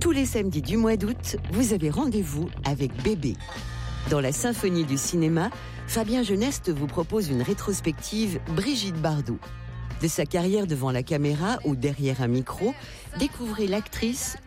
Tous les samedis du mois d'août, vous avez rendez-vous avec Bébé. Dans la symphonie du cinéma, Fabien Geneste vous propose une rétrospective Brigitte Bardot. De sa carrière devant la caméra ou derrière un micro, découvrez l'actrice